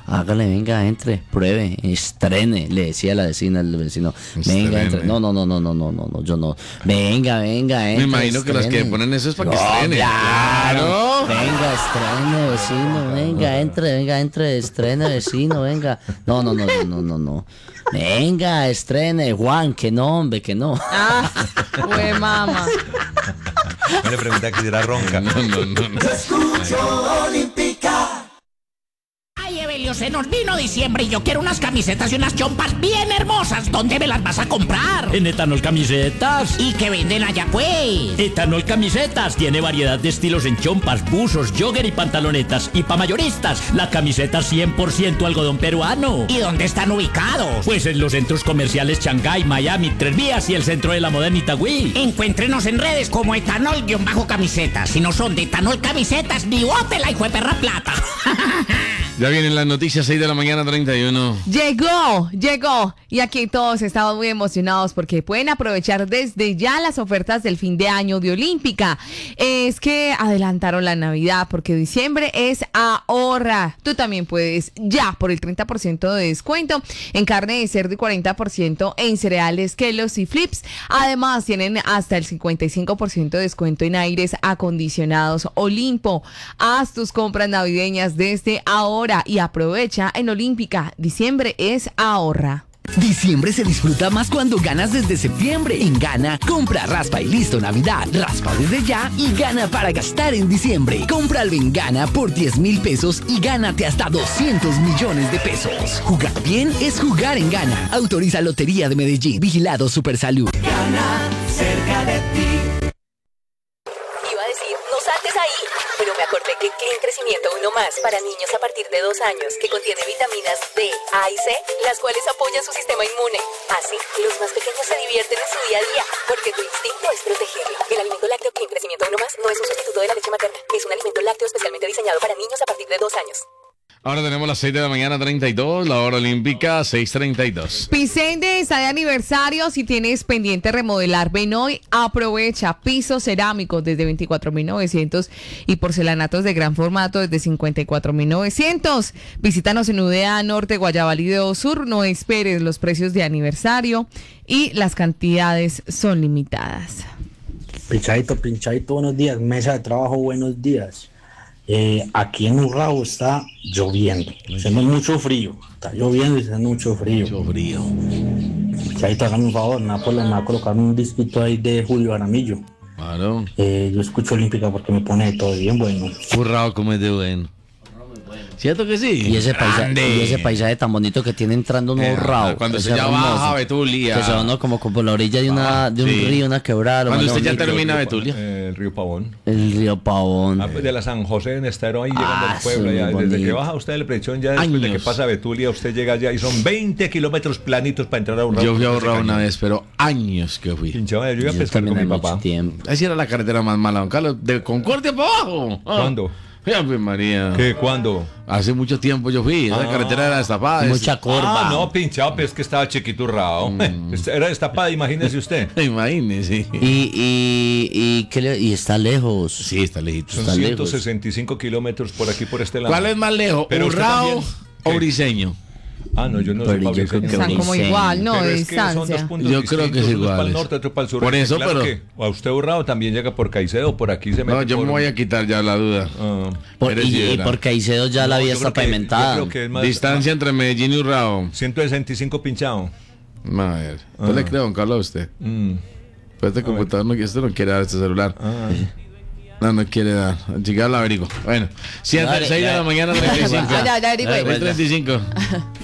Hágale, venga, entre, pruebe, estrene, le decía la vecina al vecino. Venga, entre. No, yo no. Venga, entre. Me imagino que las que ponen eso es para que estrene. Claro. Venga, estrene, vecino, venga, entre, estrene, vecino, venga. No. Venga, estrene, Juan, que no, hombre, que no. Güey, mamá. Me le pregunté que si era ronca. No. Escucho Olímpica. Ay, Evelio, se nos vino diciembre y yo quiero unas camisetas y unas chompas bien hermosas. ¿Dónde me las vas a comprar? En Etanol Camisetas. ¿Y qué venden allá, pues? Etanol Camisetas tiene variedad de estilos en chompas, buzos, jogger y pantalonetas. Y pa' mayoristas, la camiseta 100% algodón peruano. ¿Y dónde están ubicados? Pues en los centros comerciales Shanghái, Miami, Tres Vías y el centro de la moda en Itagüí. Encuéntrenos en redes como Etanol-Camisetas. Si no son de Etanol Camisetas, ni bote la hijo de perra plata. Ya vienen las noticias, 6 de la mañana, 31. Llegó. Y aquí todos estamos muy emocionados porque pueden aprovechar desde ya las ofertas del fin de año de Olímpica. Es que adelantaron la Navidad porque diciembre es ahorra. Tú también puedes ya por el 30% de descuento en carne de cerdo y 40% en cereales, Kellogg's y Flips. Además tienen hasta el 55% de descuento en aires acondicionados Olimpo. Haz tus compras navideñas desde ahora y aprovecha en Olímpica. Diciembre es ahorra. Diciembre se disfruta más cuando ganas desde septiembre. En Gana, compra, raspa y listo Navidad. Raspa desde ya y gana para gastar en diciembre. Cómpralo en Gana por 10,000 pesos y gánate hasta 200 millones de pesos. Jugar bien es jugar en Gana. Autoriza Lotería de Medellín. Vigilado Supersalud. Gana cerca de ti. Iba a decir, no saltes ahí, pero me acordé que Clean Crecimiento Uno Más para niños a partir de 2 años, que contiene vitaminas D, A y C, las cuales apoyan su sistema inmune. Así, los más pequeños se divierten en su día a día, porque tu instinto es protegerlo. El alimento lácteo Clean Crecimiento Uno Más no es un sustituto de la leche materna, es un alimento lácteo especialmente diseñado para niños a partir de 2 años. Ahora tenemos las 6 de la mañana, 32, la hora olímpica, 6:32. Pisende está de aniversario. Si tienes pendiente remodelar, ven hoy, aprovecha. Pisos cerámicos desde 24.900 y porcelanatos de gran formato desde 54.900. Visítanos en UDA Norte, Guayabalídeo Sur. No esperes los precios de aniversario y las cantidades son limitadas. Pinchadito, buenos días. Mesa de trabajo, buenos días. Aquí en Urrao está lloviendo, haciendo mucho frío, está lloviendo y haciendo mucho frío. Pinchadito, hágame un favor, me va a colocar un disquito ahí de Julio Aramillo. Claro. Yo escucho Olímpica porque me pone todo bien bueno. Urrao, como es de bueno. ¿Cierto que sí? Y ese paisaje tan bonito que tiene entrando un Urrao. Cuando se ya baja Betulia. Que son, ¿no? como por la orilla de un río, una quebrada. Cuando usted ya termina Betulia. El río Pavón. El río Pavón. Pues de la San José en Estero ahí llegando al pueblo. Ya, desde que baja usted el prechón, ya después de que pasa Betulia, usted llega allá y son 20 kilómetros planitos para entrar a Urrao. Yo fui a Urrao una vez, pero años que fui. Yo iba a pescar con mi papá. Así era la carretera más mala, don Carlos. De Concordia para abajo. ¿Cuándo? Ave María. ¿Qué? ¿Cuándo? Hace mucho tiempo yo fui. Esa carretera era destapada. Mucha curva. No, pinchado, pero es que estaba chiquito Urrao. Era destapada, imagínese usted. Imagínese. Y está lejos. Sí, está lejito. Son 165 kilómetros por aquí, por este lado. ¿Cuál es más lejos? ¿Urrao o Briseño? No, yo no sé. Están como igual, ¿no? De distancia. Yo creo que es igual. Uno para el norte, otro para el sur. Por eso, claro, pero. que a usted Urrao también llega por Caicedo, por aquí se mete. No, yo me voy a quitar ya la duda. Y por Caicedo ya la vía está pavimentada. Distancia entre Medellín y Urrao. 165 pinchado. A ver. Yo le creo, don Carlos, a usted. Pues este computador este no quiere dar este celular. No quiere dar. Chica, la averiguo. Bueno, 6 de la mañana, 35. Ya averigüe. 35.